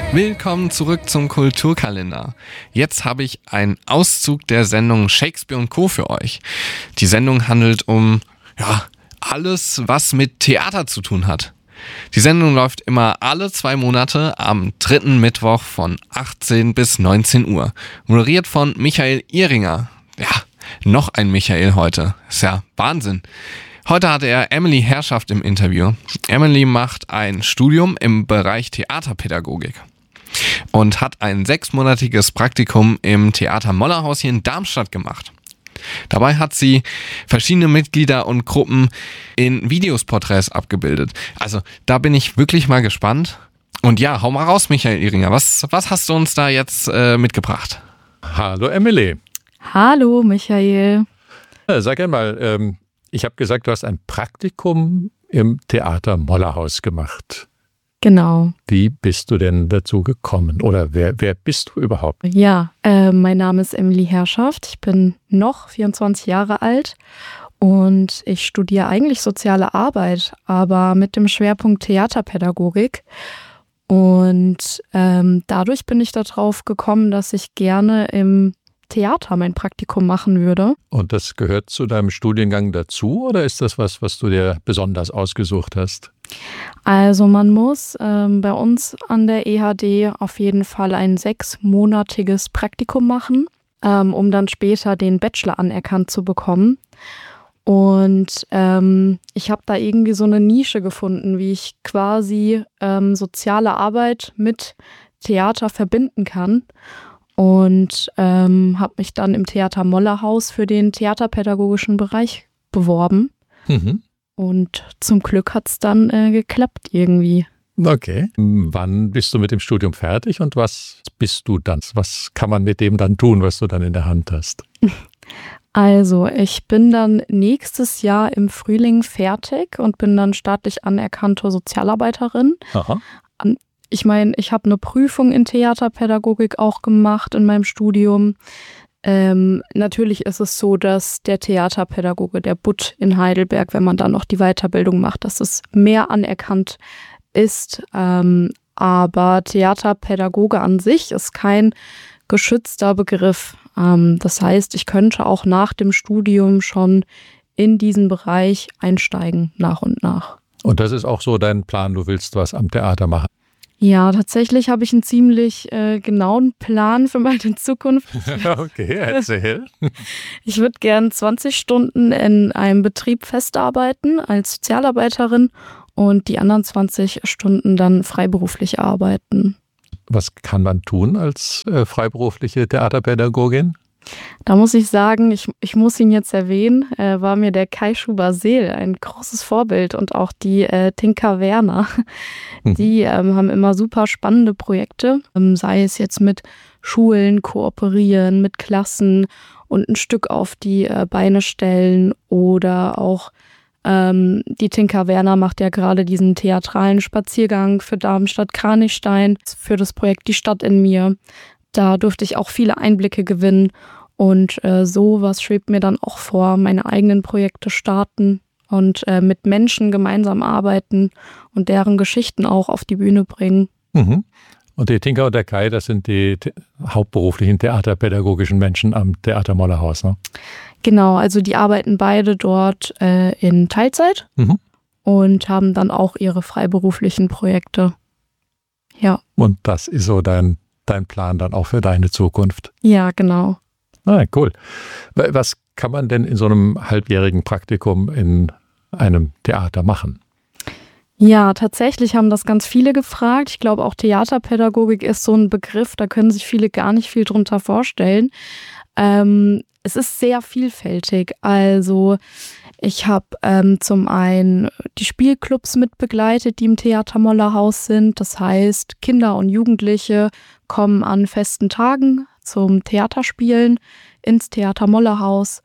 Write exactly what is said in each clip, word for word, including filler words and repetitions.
Willkommen zurück zum Kulturkalender. Jetzt habe ich einen Auszug der Sendung Shakespeare und Co. für euch. Die Sendung handelt um, ja, alles, was mit Theater zu tun hat. Die Sendung läuft immer alle zwei Monate am dritten Mittwoch von achtzehn bis neunzehn Uhr. Moderiert von Michael Ihringer. Ja, noch ein Michael heute. Ist ja Wahnsinn. Heute hatte er Emily Herrschaft im Interview. Emily macht ein Studium im Bereich Theaterpädagogik und hat ein sechsmonatiges Praktikum im Theater Mollerhaus hier in Darmstadt gemacht. Dabei hat sie verschiedene Mitglieder und Gruppen in Videosporträts abgebildet. Also da bin ich wirklich mal gespannt. Und ja, hau mal raus, Michael Ihringer. Was, was hast du uns da jetzt äh, mitgebracht? Hallo Emily. Hallo Michael. Ja, sag einmal, ähm, ich habe gesagt, du hast ein Praktikum im Theater Mollerhaus gemacht. Genau. Wie bist du denn dazu gekommen? Oder wer, wer bist du überhaupt? Ja, äh, mein Name ist Emily Herrschaft. Ich bin noch vierundzwanzig Jahre alt und ich studiere eigentlich soziale Arbeit, aber mit dem Schwerpunkt Theaterpädagogik. Und ähm, dadurch bin ich darauf gekommen, dass ich gerne im Theater mein Praktikum machen würde. Und das gehört zu deinem Studiengang dazu oder ist das was, was du dir besonders ausgesucht hast? Also man muss ähm, bei uns an der E H D auf jeden Fall ein sechsmonatiges Praktikum machen, ähm, um dann später den Bachelor anerkannt zu bekommen. Und ähm, ich habe da irgendwie so eine Nische gefunden, wie ich quasi ähm, soziale Arbeit mit Theater verbinden kann. Und ähm, habe mich dann im Theater Mollerhaus für den theaterpädagogischen Bereich beworben. Mhm. Und zum Glück hat es dann äh, geklappt irgendwie. Okay. Wann bist du mit dem Studium fertig und was bist du dann? Was kann man mit dem dann tun, was du dann in der Hand hast? Also ich bin dann nächstes Jahr im Frühling fertig und bin dann staatlich anerkannte Sozialarbeiterin. Aha. Ich meine, ich habe eine Prüfung in Theaterpädagogik auch gemacht in meinem Studium. Ähm, natürlich ist es so, dass der Theaterpädagoge, der B U T in Heidelberg, wenn man dann noch die Weiterbildung macht, dass es mehr anerkannt ist. Ähm, aber Theaterpädagoge an sich ist kein geschützter Begriff. Ähm, das heißt, ich könnte auch nach dem Studium schon in diesen Bereich einsteigen, nach und nach. Und das ist auch so dein Plan, du willst was am Theater machen? Ja, tatsächlich habe ich einen ziemlich äh, genauen Plan für meine Zukunft. Okay, erzähl. Ich würde gern zwanzig Stunden in einem Betrieb festarbeiten als Sozialarbeiterin und die anderen zwanzig Stunden dann freiberuflich arbeiten. Was kann man tun als äh, freiberufliche Theaterpädagogin? Da muss ich sagen, ich, ich muss ihn jetzt erwähnen, äh, war mir der Kai Schuber-Seel ein großes Vorbild und auch die äh, Tinka Werner. Mhm. Die ähm, haben immer super spannende Projekte, ähm, sei es jetzt mit Schulen kooperieren, mit Klassen und ein Stück auf die äh, Beine stellen oder auch ähm, die Tinka Werner macht ja gerade diesen theatralen Spaziergang für Darmstadt-Kranichstein, für das Projekt Die Stadt in mir. Da durfte ich auch viele Einblicke gewinnen und äh, sowas schwebt mir dann auch vor, meine eigenen Projekte starten und äh, mit Menschen gemeinsam arbeiten und deren Geschichten auch auf die Bühne bringen. Mhm. Und die Tinka und der Kai, das sind die the- hauptberuflichen theaterpädagogischen Menschen am Theater Mollerhaus, ne? Genau, also die arbeiten beide dort äh, in Teilzeit Mhm. und haben dann auch ihre freiberuflichen Projekte. Ja. Und das ist so dein Dein Plan dann auch für deine Zukunft. Ja, genau. Ah, cool. Was kann man denn in so einem halbjährigen Praktikum in einem Theater machen? Ja, tatsächlich haben das ganz viele gefragt. Ich glaube, auch Theaterpädagogik ist so ein Begriff, da können sich viele gar nicht viel drunter vorstellen. Ähm, es ist sehr vielfältig. Also ich habe ähm, zum einen die Spielclubs mitbegleitet, die im Theater Mollerhaus sind. Das heißt, Kinder und Jugendliche kommen an festen Tagen zum Theaterspielen ins Theater Mollerhaus.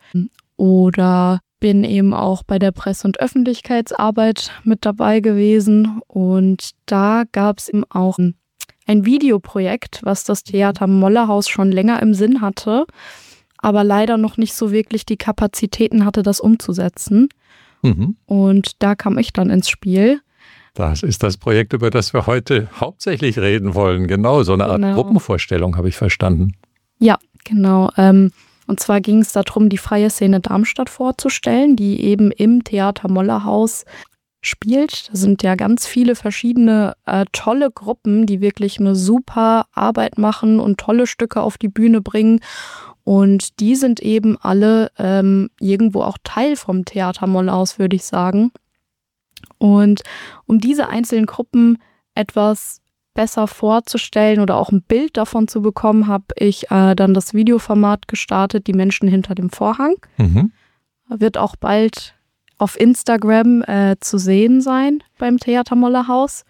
Oder bin eben auch bei der Presse- und Öffentlichkeitsarbeit mit dabei gewesen. Und da gab es eben auch ein Videoprojekt, was das Theater Mollerhaus schon länger im Sinn hatte, aber leider noch nicht so wirklich die Kapazitäten hatte, das umzusetzen. Mhm. Und da kam ich dann ins Spiel. Das ist das Projekt, über das wir heute hauptsächlich reden wollen. Genau, so eine Art Genau. Gruppenvorstellung habe ich verstanden. Ja, genau. Ähm, und zwar ging es darum, die Freie Szene Darmstadt vorzustellen, die eben im Theater Mollerhaus spielt. Da sind ja ganz viele verschiedene äh, tolle Gruppen, die wirklich eine super Arbeit machen und tolle Stücke auf die Bühne bringen. Und die sind eben alle ähm, irgendwo auch Teil vom Theater Mollerhaus, würde ich sagen. Und um diese einzelnen Gruppen etwas besser vorzustellen oder auch ein Bild davon zu bekommen, habe ich äh, dann das Videoformat gestartet, die Menschen hinter dem Vorhang. Mhm. Wird auch bald auf Instagram äh, zu sehen sein beim Theater Mollerhaus.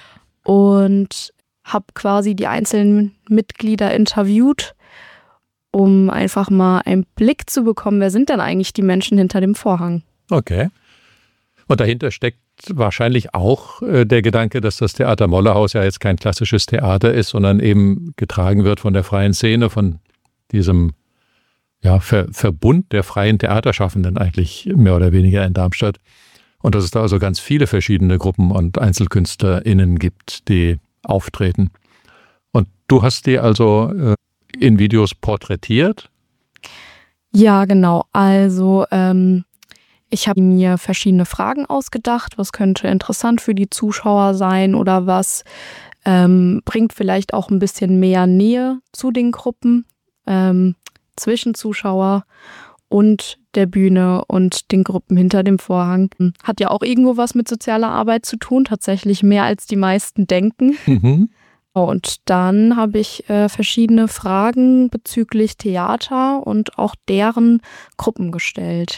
Und habe quasi die einzelnen Mitglieder interviewt, um einfach mal einen Blick zu bekommen, wer sind denn eigentlich die Menschen hinter dem Vorhang? Okay. Und dahinter steckt wahrscheinlich auch äh, der Gedanke, dass das Theater Mollerhaus ja jetzt kein klassisches Theater ist, sondern eben getragen wird von der freien Szene, von diesem ja, Ver Verbund der freien Theaterschaffenden eigentlich mehr oder weniger in Darmstadt. Und dass es da also ganz viele verschiedene Gruppen und EinzelkünstlerInnen gibt, die auftreten. Und du hast die also äh, in Videos porträtiert? Ja, genau. Also ähm, ich habe mir verschiedene Fragen ausgedacht, was könnte interessant für die Zuschauer sein oder was ähm, bringt vielleicht auch ein bisschen mehr Nähe zu den Gruppen ähm, zwischen Zuschauer und der Bühne und den Gruppen hinter dem Vorhang. Hat ja auch irgendwo was mit sozialer Arbeit zu tun, tatsächlich mehr als die meisten denken. Mhm. Und dann habe ich äh, verschiedene Fragen bezüglich Theater und auch deren Gruppen gestellt.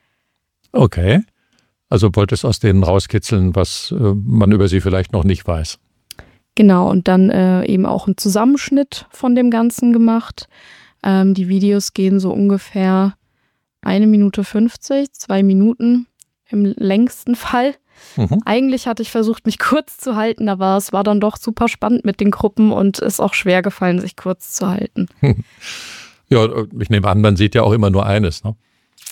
Okay. Also wolltest aus denen rauskitzeln, was äh, man über sie vielleicht noch nicht weiß. Genau, und dann äh, eben auch einen Zusammenschnitt von dem Ganzen gemacht. Ähm, die Videos gehen so ungefähr eine Minute fünfzig, zwei Minuten im längsten Fall. Mhm. Eigentlich hatte ich versucht, mich kurz zu halten, aber es war dann doch super spannend mit den Gruppen und ist auch schwer gefallen, sich kurz zu halten. Ja, ich nehme an, man sieht ja auch immer nur eines, ne?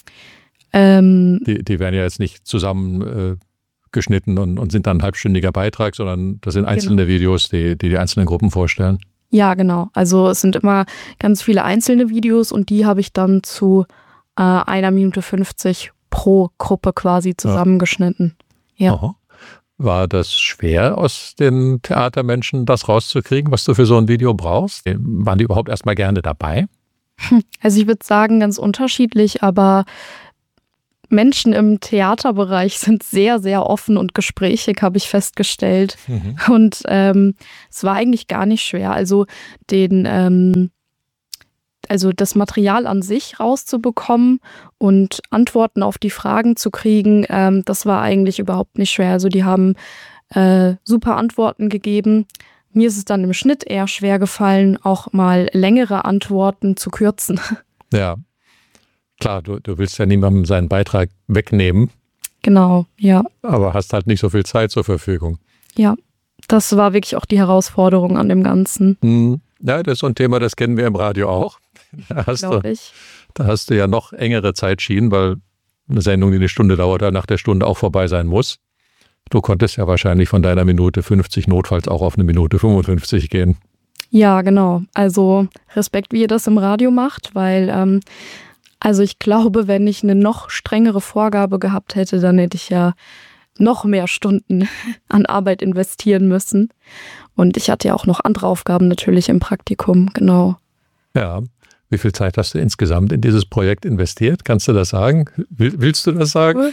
Ähm, Die, die werden ja jetzt nicht zusammen äh, geschnitten und, und sind dann ein halbstündiger Beitrag, sondern das sind einzelne Videos, die, die die einzelnen Gruppen vorstellen. ja, genau. Also es sind immer ganz viele einzelne Videos und die habe ich dann zu äh, einer Minute fünfzig pro Gruppe quasi zusammengeschnitten. Ja. Aha. War das schwer, aus den Theatermenschen das rauszukriegen, was du für so ein Video brauchst? Waren die überhaupt erstmal gerne dabei? Also ich würde sagen, ganz unterschiedlich, aber Menschen im Theaterbereich sind sehr, sehr offen und gesprächig, habe ich festgestellt. Mhm. Und ähm, es war eigentlich gar nicht schwer. Also den, ähm, also das Material an sich rauszubekommen und Antworten auf die Fragen zu kriegen, ähm, das war eigentlich überhaupt nicht schwer. Also die haben äh, super Antworten gegeben. Mir ist es dann im Schnitt eher schwer gefallen, auch mal längere Antworten zu kürzen. Ja, klar, du, du willst ja niemandem seinen Beitrag wegnehmen, Genau, ja. aber hast halt nicht so viel Zeit zur Verfügung. Ja, das war wirklich auch die Herausforderung an dem Ganzen, Hm. Ja, das ist so ein Thema, das kennen wir im Radio auch. Da hast, du, glaube ich. da hast du ja noch engere Zeitschienen, weil eine Sendung, die eine Stunde dauert, dann nach der Stunde auch vorbei sein muss. Du konntest ja wahrscheinlich von deiner Minute fünfzig notfalls auch auf eine Minute fünfundfünfzig gehen. Ja, genau. Also Respekt, wie ihr das im Radio macht, weil ähm, also ich glaube, wenn ich eine noch strengere Vorgabe gehabt hätte, dann hätte ich ja noch mehr Stunden an Arbeit investieren müssen. Und ich hatte ja auch noch andere Aufgaben natürlich im Praktikum, genau. Ja. Wie viel Zeit hast du insgesamt in dieses Projekt investiert? Kannst du das sagen? Will, willst du das sagen?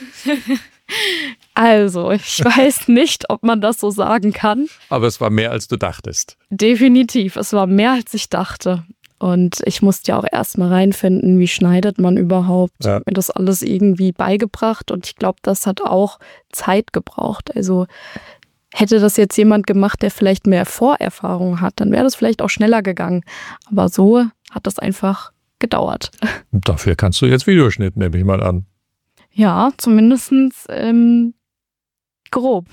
Also, ich weiß nicht, ob man das so sagen kann. Aber es war mehr, als du dachtest. Definitiv, es war mehr, als ich dachte. Und ich musste ja auch erstmal reinfinden, wie schneidet man überhaupt. Ich Ja. habe mir das alles irgendwie beigebracht und ich glaube, das hat auch Zeit gebraucht. Also hätte das jetzt jemand gemacht, der vielleicht mehr Vorerfahrung hat, dann wäre das vielleicht auch schneller gegangen. Aber so hat das einfach gedauert. Dafür kannst du jetzt Videoschnitt, nehme ich mal an. Ja, zumindest ähm, grob.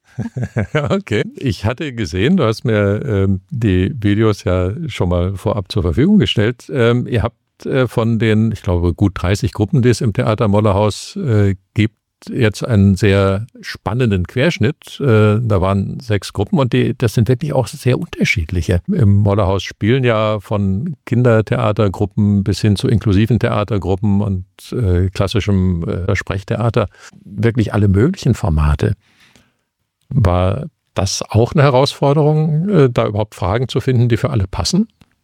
Okay. Ich hatte gesehen, du hast mir ähm, die Videos ja schon mal vorab zur Verfügung gestellt. Ähm, ihr habt äh, von den, ich glaube, gut dreißig Gruppen, die es im Theater Mollerhaus äh, gibt, jetzt einen sehr spannenden Querschnitt. Äh, da waren sechs Gruppen und die, das sind wirklich auch sehr unterschiedliche. Im Mollerhaus spielen ja von Kindertheatergruppen bis hin zu inklusiven Theatergruppen und äh, klassischem äh, Sprechtheater wirklich alle möglichen Formate. War das auch eine Herausforderung, äh, da überhaupt Fragen zu finden, die für alle passen?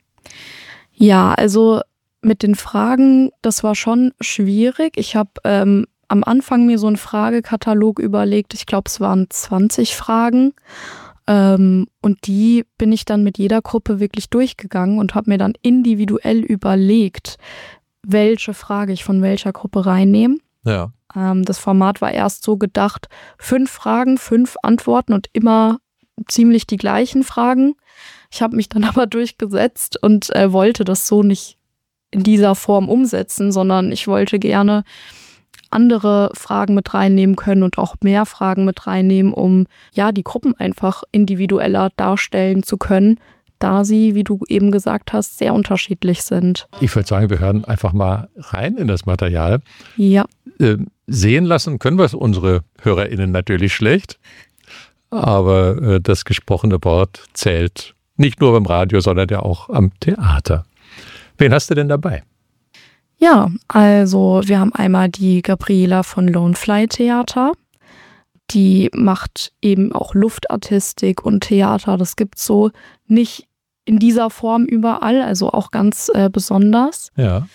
Ja, also mit den Fragen, das war schon schwierig. Ich habe ähm, am Anfang mir so einen Fragekatalog überlegt. Ich glaube, es waren zwanzig Fragen. Ähm, und die bin ich dann mit jeder Gruppe wirklich durchgegangen und habe mir dann individuell überlegt, welche Frage ich von welcher Gruppe reinnehme. Ja. Ähm, das Format war erst so gedacht, fünf Fragen, fünf Antworten und immer ziemlich die gleichen Fragen. Ich habe mich dann aber durchgesetzt und äh, wollte das so nicht in dieser Form umsetzen, sondern ich wollte gerne andere Fragen mit reinnehmen können und auch mehr Fragen mit reinnehmen, um ja die Gruppen einfach individueller darstellen zu können, da sie, wie du eben gesagt hast, sehr unterschiedlich sind. Ich würde sagen, wir hören einfach mal rein in das Material. Ja. Äh, sehen lassen können wir es unsere HörerInnen natürlich schlecht, aber äh, das gesprochene Wort zählt nicht nur beim Radio, sondern ja auch am Theater. Wen hast du denn dabei? Ja, also wir haben einmal die Gabriela von Lonefly Theater. Die macht eben auch Luftartistik und Theater. Das gibt's so nicht in dieser Form überall, also auch ganz äh, besonders. Ja.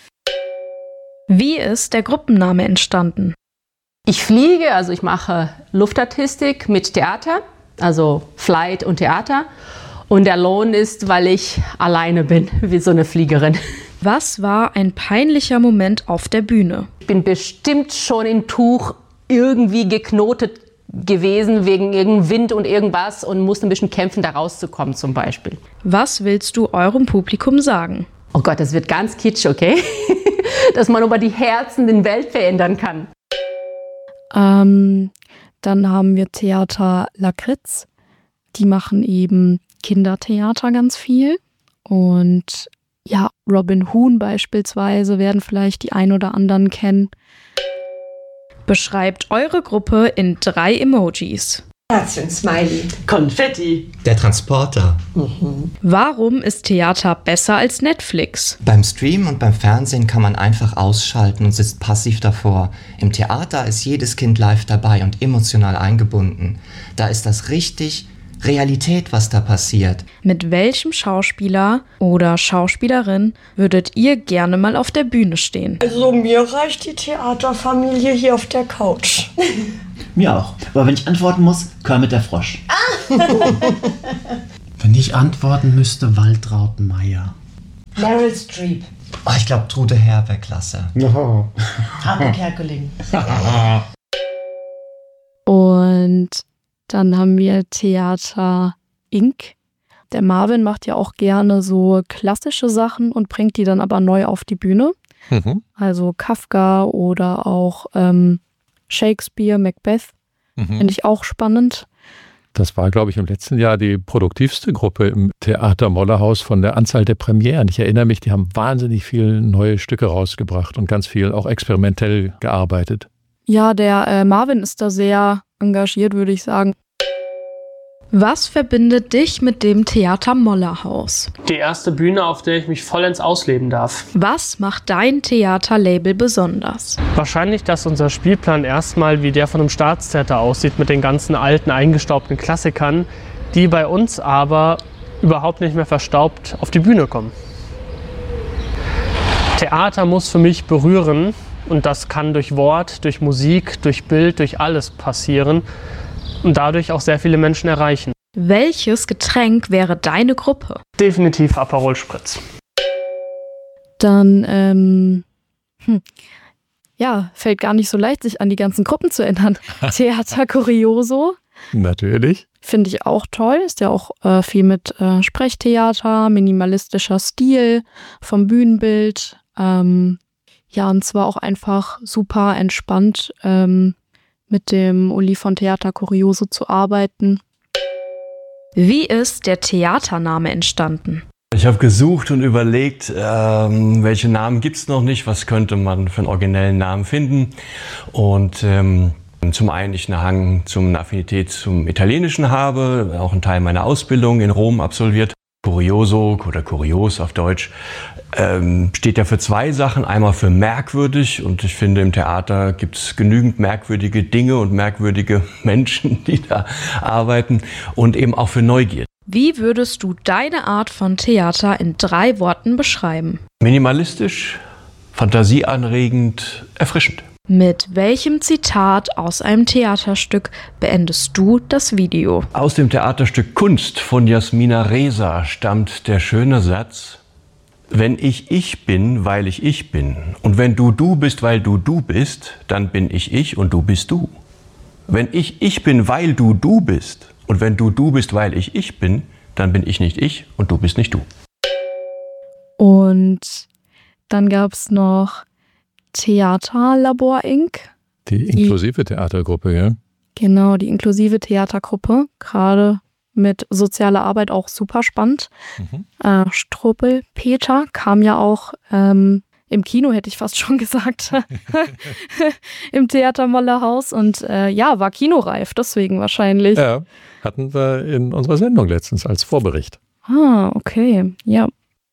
Wie ist der Gruppenname entstanden? Ich fliege, also ich mache Luftartistik mit Theater, also Flight und Theater. Und der Lohn ist, weil ich alleine bin, wie so eine Fliegerin. Was war ein peinlicher Moment auf der Bühne? Ich bin bestimmt schon im Tuch irgendwie geknotet gewesen wegen irgendeinem Wind und irgendwas und musste ein bisschen kämpfen, da rauszukommen zum Beispiel. Was willst du eurem Publikum sagen? Oh Gott, das wird ganz kitsch, okay? Dass man über die Herzen den Welt verändern kann. Ähm, dann haben wir Theater Lakritz. Die machen eben Kindertheater ganz viel. Und ja, Robin Huhn beispielsweise werden vielleicht die ein oder anderen kennen. Beschreibt eure Gruppe in drei Emojis. Herzchen, Smiley. Konfetti. Der Transporter. Mhm. Warum ist Theater besser als Netflix? Beim Streamen und beim Fernsehen kann man einfach ausschalten und sitzt passiv davor. Im Theater ist jedes Kind live dabei und emotional eingebunden. Da ist das richtig Realität, was da passiert. Mit welchem Schauspieler oder Schauspielerin würdet ihr gerne mal auf der Bühne stehen? Also mir reicht die Theaterfamilie hier auf der Couch. Mir auch. Aber wenn ich antworten muss, Kermit der Frosch. Wenn ich antworten müsste, Waltraud Meier. Meryl Streep. Oh, ich glaube, Trude Herr wäre klasse. Oh. Harpe Kerkeling. Und dann haben wir Theater Inc. Der Marvin macht ja auch gerne so klassische Sachen und bringt die dann aber neu auf die Bühne. Mhm. Also Kafka oder auch ähm, Shakespeare, Macbeth. Mhm. Finde ich auch spannend. Das war, glaube ich, im letzten Jahr die produktivste Gruppe im Theater Mollerhaus von der Anzahl der Premieren. Ich erinnere mich, die haben wahnsinnig viele neue Stücke rausgebracht und ganz viel auch experimentell gearbeitet. Ja, der äh, Marvin ist da sehr engagiert, würde ich sagen. Was verbindet dich mit dem Theater Mollerhaus? Die erste Bühne, auf der ich mich vollends ausleben darf. Was macht dein Theaterlabel besonders? Wahrscheinlich, dass unser Spielplan erstmal wie der von einem Staatstheater aussieht, mit den ganzen alten, eingestaubten Klassikern, die bei uns aber überhaupt nicht mehr verstaubt auf die Bühne kommen. Theater muss für mich berühren und das kann durch Wort, durch Musik, durch Bild, durch alles passieren. Und dadurch auch sehr viele Menschen erreichen. Welches Getränk wäre deine Gruppe? Definitiv Aperol Spritz. Dann, ähm, hm, ja, fällt gar nicht so leicht, sich an die ganzen Gruppen zu erinnern. Theater Curioso. Natürlich. Finde ich auch toll. Ist ja auch äh, viel mit äh, Sprechtheater, minimalistischer Stil vom Bühnenbild. Ähm, ja, und zwar auch einfach super entspannt, ähm, mit dem Uli von Theater Curioso zu arbeiten. Wie ist der Theatername entstanden? Ich habe gesucht und überlegt, ähm, welche Namen gibt es noch nicht, was könnte man für einen originellen Namen finden. Und ähm, Zum einen ich einen Hang zum eine Affinität zum Italienischen habe, auch einen Teil meiner Ausbildung in Rom absolviert. Curioso oder kurios auf Deutsch ähm, steht ja für zwei Sachen. Einmal für merkwürdig, und ich finde, im Theater gibt es genügend merkwürdige Dinge und merkwürdige Menschen, die da arbeiten, und eben auch für Neugier. Wie würdest du deine Art von Theater in drei Worten beschreiben? Minimalistisch, fantasieanregend, erfrischend. Mit welchem Zitat aus einem Theaterstück beendest du das Video? Aus dem Theaterstück Kunst von Jasmina Reza stammt der schöne Satz: Wenn ich ich bin, weil ich ich bin, und wenn du du bist, weil du du bist, dann bin ich ich und du bist du. Wenn ich ich bin, weil du du bist, und wenn du du bist, weil ich ich bin, dann bin ich nicht ich und du bist nicht du. Und dann gab es noch Theaterlabor Incorporated. Die inklusive Theatergruppe, ja? Genau, die inklusive Theatergruppe, gerade mit sozialer Arbeit auch super spannend. Mhm. Äh, Struppel Peter kam ja auch ähm, im Kino, hätte ich fast schon gesagt, im Theater Mollerhaus, und äh, ja, war kinoreif, deswegen wahrscheinlich. Ja, hatten wir in unserer Sendung letztens als Vorbericht. Ah, okay, ja.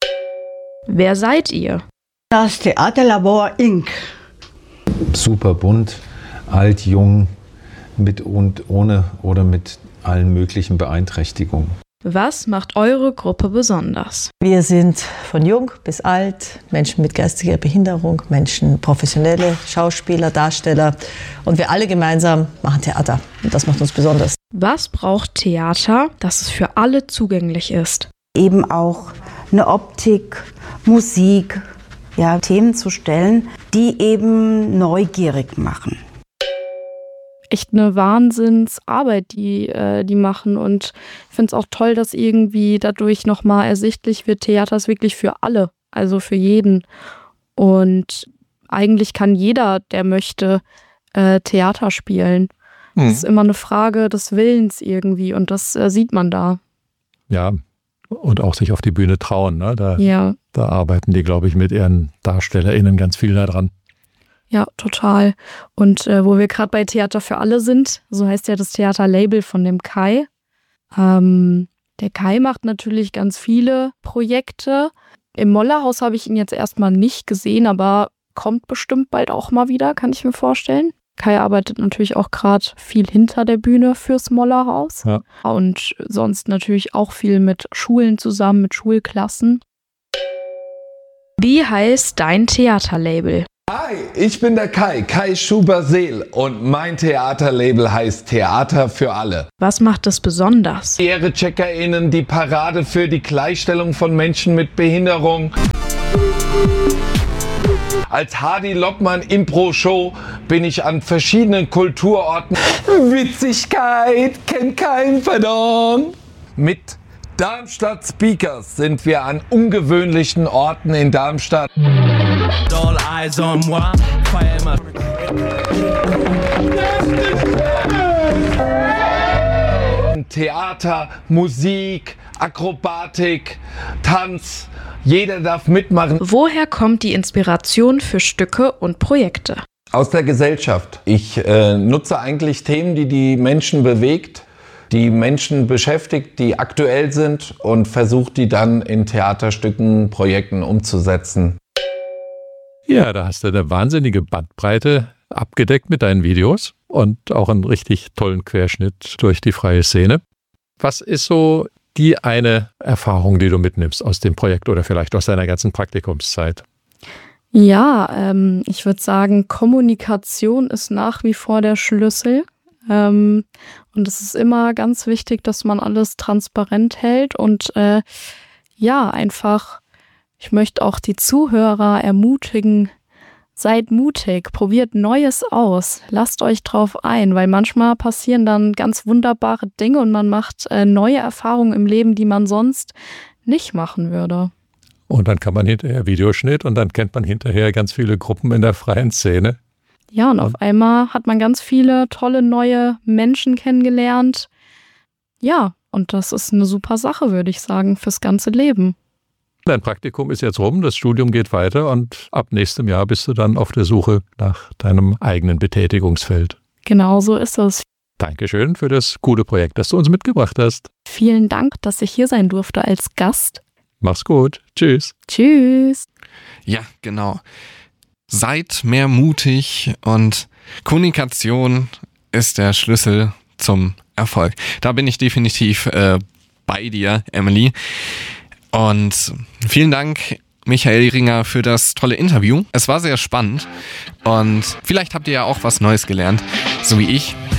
Wer seid ihr? Das Theaterlabor Incorporated. Super bunt, alt, jung, mit und ohne oder mit allen möglichen Beeinträchtigungen. Was macht eure Gruppe besonders? Wir sind von jung bis alt, Menschen mit geistiger Behinderung, Menschen, professionelle Schauspieler, Darsteller, und wir alle gemeinsam machen Theater, und das macht uns besonders. Was braucht Theater, dass es für alle zugänglich ist? Eben auch eine Optik, Musik, ja, Themen zu stellen, die eben neugierig machen. Echt eine Wahnsinnsarbeit, die äh, die machen, und ich finde es auch toll, dass irgendwie dadurch nochmal ersichtlich wird, Theater ist wirklich für alle, also für jeden, und eigentlich kann jeder, der möchte, äh, Theater spielen. Es hm. ist immer eine Frage des Willens irgendwie, und das äh, sieht man da. Ja, und auch sich auf die Bühne trauen, ne? Da, ja. da arbeiten die, glaube ich, mit ihren DarstellerInnen ganz viel daran. Ja, total. Und äh, wo wir gerade bei Theater für alle sind, so heißt ja das Theaterlabel von dem Kai. Ähm, der Kai macht natürlich ganz viele Projekte. Im Mollerhaus habe ich ihn jetzt erstmal nicht gesehen, aber kommt bestimmt bald auch mal wieder, kann ich mir vorstellen. Kai arbeitet natürlich auch gerade viel hinter der Bühne fürs Mollerhaus. Ja. Und sonst natürlich auch viel mit Schulen zusammen, mit Schulklassen. Wie heißt dein Theaterlabel? Hi, ich bin der Kai, Kai Schuber-Seel, und mein Theaterlabel heißt Theater für alle. Was macht es besonders? EhrecheckerInnen, die Parade für die Gleichstellung von Menschen mit Behinderung. Als Hardy Lockmann Impro-Show bin ich an verschiedenen Kulturorten. Witzigkeit kennt kein Pardon. Mit Darmstadt Speakers sind wir an ungewöhnlichen Orten in Darmstadt. All eyes on moi. Theater, Musik, Akrobatik, Tanz. Jeder darf mitmachen. Woher kommt die Inspiration für Stücke und Projekte? Aus der Gesellschaft. Ich äh, nutze eigentlich Themen, die die Menschen bewegt, die Menschen beschäftigt, die aktuell sind, und versuche die dann in Theaterstücken, Projekten umzusetzen. Ja, da hast du eine wahnsinnige Bandbreite abgedeckt mit deinen Videos und auch einen richtig tollen Querschnitt durch die freie Szene. Was ist so die eine Erfahrung, die du mitnimmst aus dem Projekt oder vielleicht aus deiner ganzen Praktikumszeit? Ja, ähm, ich würde sagen, Kommunikation ist nach wie vor der Schlüssel. Ähm, und es ist immer ganz wichtig, dass man alles transparent hält und äh, ja, einfach, ich möchte auch die Zuhörer ermutigen, seid mutig, probiert Neues aus, lasst euch drauf ein, weil manchmal passieren dann ganz wunderbare Dinge und man macht äh, neue Erfahrungen im Leben, die man sonst nicht machen würde. Und dann kann man hinterher Videoschnitt und dann kennt man hinterher ganz viele Gruppen in der freien Szene. Ja, und auf einmal hat man ganz viele tolle neue Menschen kennengelernt. Ja, und das ist eine super Sache, würde ich sagen, fürs ganze Leben. Dein Praktikum ist jetzt rum, das Studium geht weiter und ab nächstem Jahr bist du dann auf der Suche nach deinem eigenen Betätigungsfeld. Genau so ist es. Dankeschön für das coole Projekt, das du uns mitgebracht hast. Vielen Dank, dass ich hier sein durfte als Gast. Mach's gut. Tschüss. Tschüss. Ja, genau. Seid mehr mutig und Kommunikation ist der Schlüssel zum Erfolg. Da bin ich definitiv äh, bei dir, Emily. Und vielen Dank, Michael Ringer, für das tolle Interview. Es war sehr spannend und vielleicht habt ihr ja auch was Neues gelernt, so wie ich.